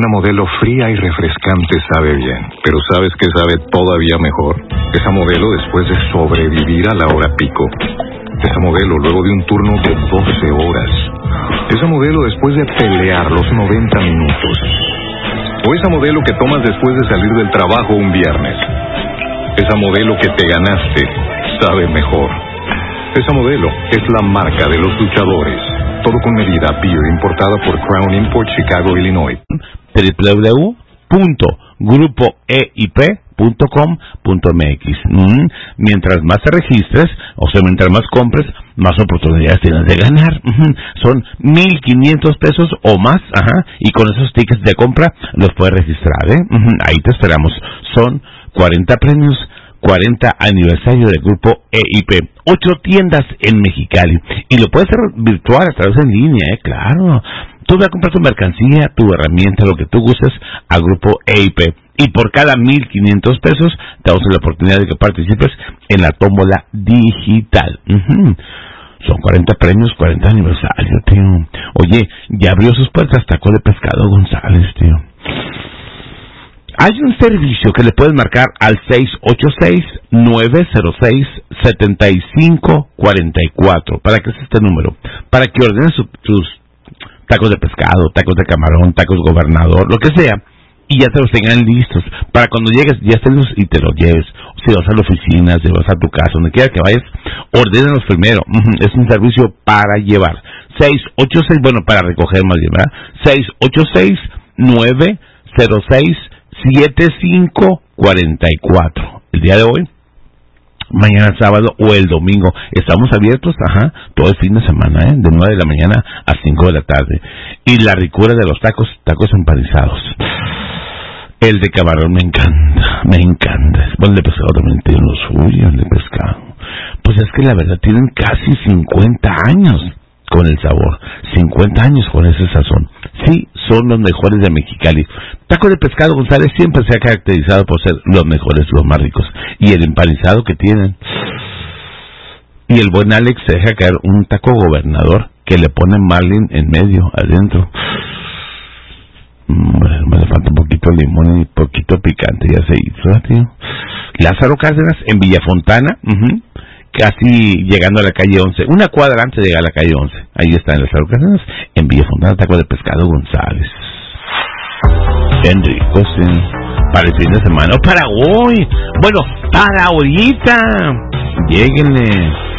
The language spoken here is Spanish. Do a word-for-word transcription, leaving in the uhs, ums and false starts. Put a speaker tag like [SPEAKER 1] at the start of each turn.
[SPEAKER 1] una modelo fría y refrescante sabe bien, pero ¿sabes qué sabe todavía mejor? Esa modelo después de sobrevivir a la hora pico. Esa modelo luego de un turno de doce horas. Esa modelo después de pelear los noventa minutos. O esa modelo que tomas después de salir del trabajo un viernes. Esa modelo que te ganaste sabe mejor. Esa modelo es la marca de los luchadores. Todo con medida, beer, importada por Crown Import, Chicago, Illinois.
[SPEAKER 2] doble u doble u doble u punto grupo e i pe punto com punto eme equis. Mm, mientras más te registres, o sea, mientras más compres, más oportunidades tienes de ganar. Mm, son mil quinientos pesos o más, ajá, y con esos tickets de compra los puedes registrar, ¿eh? Mm, ahí te esperamos. Son cuarenta premios, cuarenta aniversario del Grupo E I P, ocho tiendas en Mexicali, y lo puedes hacer virtual a través de línea, eh, claro. Tú vas a comprar tu mercancía, tu herramienta, lo que tú gustes, al Grupo E I P, y por cada mil quinientos pesos te damos la oportunidad de que participes en la tómbola digital. Uh-huh. Son cuarenta premios, cuarenta aniversario, tío. Oye, ya abrió sus puertas Taco de Pescado González, tío. Hay un servicio que le puedes marcar al seis ocho seis, nueve cero seis, siete cinco cuatro cuatro. ¿Para qué es este número? Para que ordenes su, tus tacos de pescado, tacos de camarón, tacos gobernador, lo que sea, y ya te los tengan listos. Para cuando llegues, ya estén listos y te los lleves. Si vas a la oficina, si vas a tu casa, donde quiera que vayas, ordénalos primero. Es un servicio para llevar. seis ocho seis, bueno, para recoger más bien, ¿verdad? seis ocho seis, nueve cero seis, siete cinco cuatro cuatro. El día de hoy, mañana sábado o el domingo estamos abiertos, ajá, todo el fin de semana, ¿eh? De nueve de la mañana a cinco de la tarde. Y la ricura de los tacos, tacos empanizados. El de camarón me encanta, me encanta. Bueno, el de pescado también tiene lo suyo, el de pescado. Pues es que la verdad tienen casi cincuenta años con el sabor, cincuenta años con ese sazón. Sí, son los mejores de Mexicali. Taco de Pescado González siempre se ha caracterizado por ser los mejores, los más ricos. Y el empanizado que tienen. Y el buen Alex se deja caer un taco gobernador que le pone marlin en medio, adentro. Bueno, me le falta un poquito de limón y poquito picante, ya se hizo, tío. Lázaro Cárdenas en Villafontana, uh-huh, casi llegando a la calle once, una cuadra antes de llegar a la calle once. Ahí está en Lázaro Cárdenas, en Villafontana, Taco de Pescado González. Bien rico, sí. Para el fin de semana, o para hoy. Bueno, para ahorita. Lléguenle.